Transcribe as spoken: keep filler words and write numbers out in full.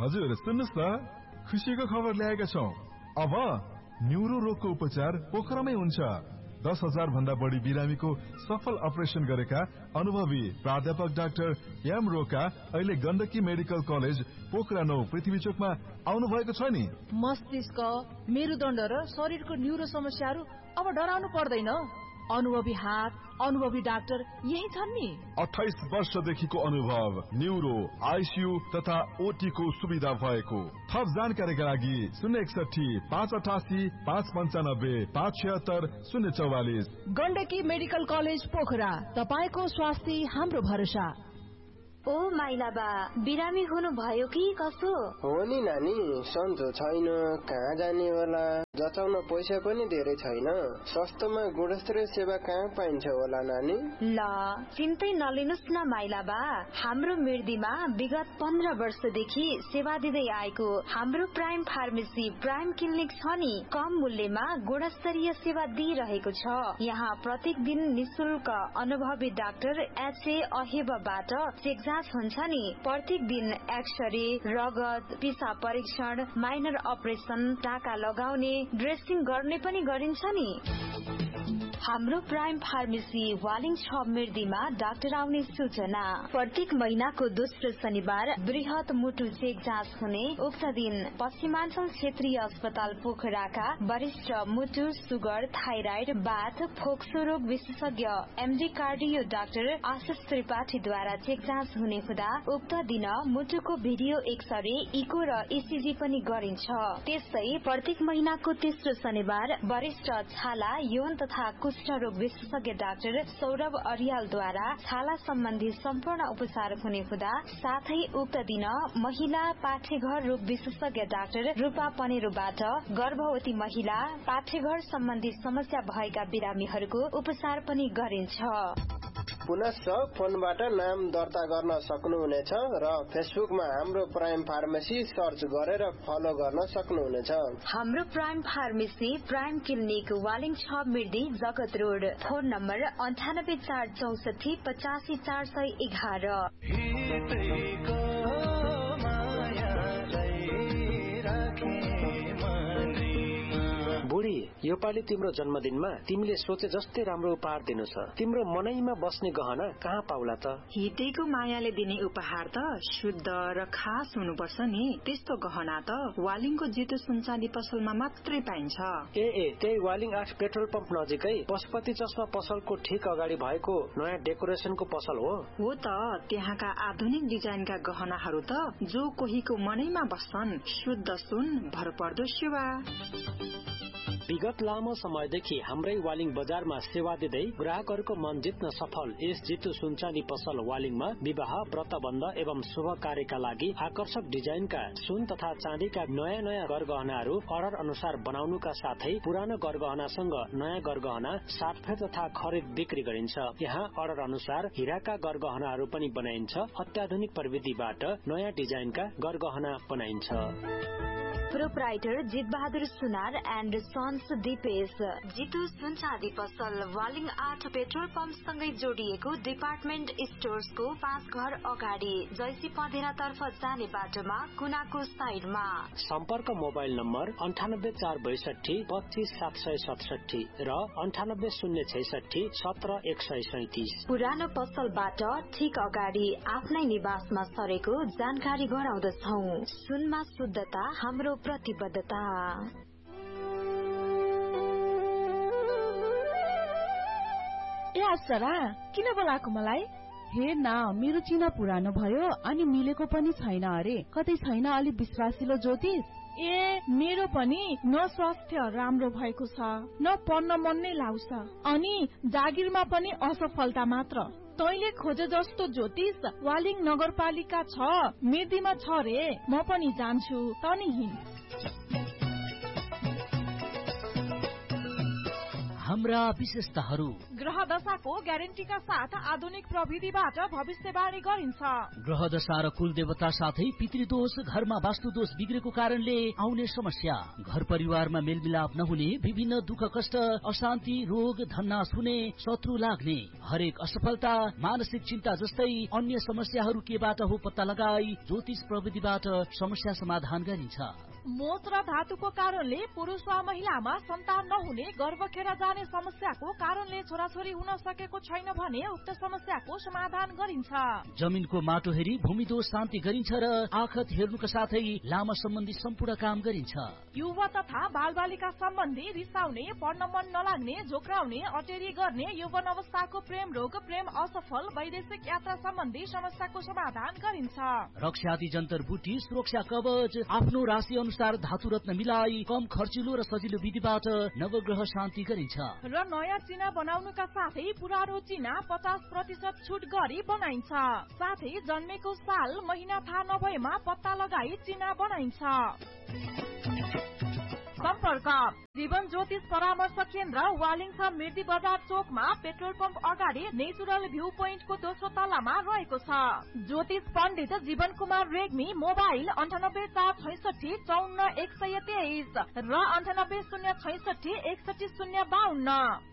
हजुर सुन्नुस् न, खुसीको खबर ल्याएका छौं। अब न्युरो रोगको उपचार पोखरामै हुन्छ। दस हजार भन्दा बढी बिरामीको सफल अपरेसन गरेका अनुभवी प्राध्यापक डाक्टर एम रोका अहिले गण्डकी मेडिकल कलेज पोखरा नौ पृथ्वी चोकमा आउनु भएको छ नि। मस्तिष्क, मेरुदण्ड र शरीरको न्युरो समस्याहरू अब डराउनु पर्दैन। अनुभवी हात, अनुभवी डाक्टर यही छन् नि। अठाइस वर्षदेखिको अनुभव, न्युरो, आइसियू तथा ओटी को सुविधा भएको। थप जानकारीका लागि शून्य एकसठी पाँच अठासी पाँच पञ्चानब्बे पाँच छिहत्तर शून्य चौवालिस। गण्डकी मेडिकल कलेज पोखरा, तपाईको स्वास्थ्य हाम्रो भरोसा। ओ माइलाबा, बिरामी हुनु भयो कि कसो? हो नि नानी, सन्चो छैन, कहाँ जाने होला, जचाउन पैसा पनि धेरै छैन। सस्तोमा गुणस्तरीय सेवा कहाँ पाइन्छ होला नानी? ल चिन्तै नलिनुस् न माइलाबा, हाम्रो मिर्दीमा विगत पन्ध्र वर्षदेखि सेवा दिँदै आएको हाम्रो प्राइम फार्मेसी प्राइम क्लिनिक छ नि। कम मूल्यमा गुणस्तरीय सेवा दिइरहेको छ। यहाँ प्रत्येक दिन निशुल्क अनुभवी डाक्टर एचए अहेबाबाट चेक हुन्छ नि। प्रत्येक दिन एक्सरे, रगत, पिसाब परीक्षण, माइनर अपरेसन, टाका लगाउने, ड्रेसिङ गर्ने पनि गरिन्छ नि। हाम्रो प्राइम फार्मेसी वालिङ छ मिर्दीमा डाक्टर आउने सूचना। प्रत्येक महिनाको दोस्रो शनिबार बृहत मुटु चेक जाँच हुने। उक्त दिन पश्चिमाञ्चल क्षेत्रीय अस्पताल पोखराका वरिष्ठ मुटु, सुगर, थाइराइड, बाथ, फोक्सो रोग विशेषज्ञ एमडी कार्डियो डाक्टर आशिष त्रिपाठीद्वारा चेक जाँच हुने हुँदा उक्त दिन मुटुको भिडियो एक्सरे, इको र इसिजी पनि गरिन्छ। त्यस्तै प्रत्येक महिनाको तेस्रो शनिबार वरिष्ठ छाला, यौन तथा कुष्ठ रोग विशेषज्ञ डाक्टर सौरभ अरियालद्वारा छाला सम्बन्धी सम्पूर्ण उपचार हुने हुँदा साथै उक्त दिन महिला पाठेघर रोग विशेषज्ञ डाक्टर रूपा पनेरोबाट गर्भवती महिला, पाठेघर सम्बन्धी समस्या भएका बिरामीहरूको उपचार पनि गरिन्छ। पुनश्च फोनबाट नाम दर्ता गर्न सक्नुहुनेछ र फेसबुकमा हाम्रो प्राइम फार्मेसी सर्च गरेर फलो गर्न सक्नुहुनेछ। हाम्रो prime pharmacy prime clinic Waling छ मिर्दी जगत रोड। फोन नम्बर अन्ठानब्बे चार चौसठी पचासी चार सय एघार। बुढी, यो पालि तिम्रो जन्मदिनमा तिमीले सोचे जस्तै राम्रो उपहार दिनु छ। तिम्रो मनैमा बस्ने गहना कहाँ पाउला त? हितेको मायाले दिने उपहार त शुद्ध र खास हुनुपर्छ नि। त्यस्तो गहना त वालिङको जितु सुनचाँदी पसलमा मात्रै पाइन्छ। ए ए त्यही वालिङ आठ पेट्रोल पम्प नजिकै पशुपति चस्मा पसलको ठिक अगाडि भएको नयाँ डेकोरेसनको पसल हो। हो त, त्यहाँका आधुनिक डिजाइनका गहनाहरू त जो कोहीको मनैमा बस्छन्। शुद्ध सुन, भरपर्दो सेवा। विगत लामो समयदेखि हाम्रै वालिङ बजारमा सेवा दिँदै ग्राहकहरूको मन जित्न सफल यस जितु सुनचाँदी पसल वालिङमा विवाह, व्रतबन्ध एवं शुभ कार्यका लागि आकर्षक डिजाइनका सुन तथा चाँदीका नयाँ नयाँ गरगहनाहरू अर्डर अनुसार बनाउनुका साथै पुरानो गरगहनासँग नयाँ गरगहना साटफेर तथा खरिद बिक्री गरिन्छ। यहाँ अर्डर अनुसार हिराका गरगहनाहरू पनि बनाइन्छ। अत्याधुनिक प्रविधिबाट नयाँ डिजाइनका गरगहना बनाइन्छ। प्रोप्राइटर जित बहादुर सुनार एन्ड सन्स दिपेश। जितु सुनचाँदी पसल वालिङ आठ पेट्रोल पम्प सँगै जोडिएको डिपार्टमेन्ट स्टोर्सको पाँच घर अगाडि जैसी पँधेरा तर्फ जाने बाटोमा कुनाको साइडमा। सम्पर्क मोबाइल नम्बर अन्ठानब्बे चार बैसठी पच्चीस सात सय सतसठी र अन्ठानब्बे शून्य छैसठी सत्र एक सय सैतिस। पुरानो पसलबाट ठिक अगाडि आफ्नै निवासमा सरेको जानकारी गराउँदछौ। सुनमा शुद्धता हाम्रो प्रतिबद्धता। ए अप्सरा, किन बोलाएको मलाई? हेर न, मेरो चिना पुरानो भयो अनि मिलेको पनि छैन अरे। कतै छैन अलि विश्वासिलो ज्योतिष? ए मेरो पनि न स्वास्थ्य राम्रो भएको छ, न पढ्न मन नै लाउँछ, अनि जागिरमा पनि असफलता मात्र। तैले खोजे जस्तो ज्योतिष वालिङ नगरपालिका छ मिर्दीमा छ रे। म पनि जान्छु, तनी हिँड। हाम्रा विशेषताहरू ग्रह दशाको ग्यारेन्टीका साथ आधुनिक प्रविधिबाट भविष्यवाणी गरिन्छ। ग्रह दशा र कुल देवता साथै पितृदोष, घरमा वास्तुदोष बिग्रेको कारणले आउने समस्या, घर परिवारमा मेलमिलाप नहुने, विभिन्न दुःख कष्ट, अशान्ति, रोग, धन्नास हुने, शत्रु लाग्ने, हरेक असफलता, मानसिक चिन्ता जस्तै अन्य समस्याहरू केबाट हो पत्ता लगाई ज्योतिष प्रविधिबाट समस्या समाधान गरिन्छ। मोच र धातुको कारणले पुरुष वा महिलामा सन्तान नहुने, गर्भ खेर जाने समस्याको कारणले छोराछोरी हुन सकेको छैन भने उक्त समस्याको समाधान गरिन्छ। जमिनको माटो हेरी भूमिदोष शान्ति गरिन्छ र आखत हेर्नुका साथै लामा सम्बन्धी सम्पूर्ण काम गरिन्छ। युवा तथा बालबालिका सम्बन्धी रिसाउने, पढ्न मन नलाग्ने, झोक्राउने, अटेरी गर्ने, यौवन अवस्थाको प्रेम रोग, प्रेम असफल, वैदेशिक यात्रा सम्बन्धी समस्याको समाधान गरिन्छ। रक्षादि जन्तर बुटी, सुरक्षा कवच, आफ्नो राशि अनुसार धातु रत्न मिलाई कम खर्चिलो र सजिलो विधिबाट नवग्रह शान्ति गरिन्छ। र नयाँ चिना बनाउनुका साथै पुरानो चिना पचास प्रतिशत छुट गरी बनाइन्छ। साथै जन्मेको साल महिना थाहा नभएमा पत्ता लगाई चिना बनाइन्छ। सम्पर्क जीवन ज्योतिष परामर्श केन्द्र, वालिङ छ, मिर्दी बजार चोकमा, पेट्रोल पम्प अगाडि, नेचुरल भ्यू पोइन्टको दोस्रो तलामा रहेको छ। ज्योतिष पण्डित जीवन कुमार रेग्मी, मोबाइल अन्ठानब्बे चार छैसठी चौन्न एक सय तेइस र अन्ठानब्बे शून्य छैसठी एकसठी शून्य बाहन्न।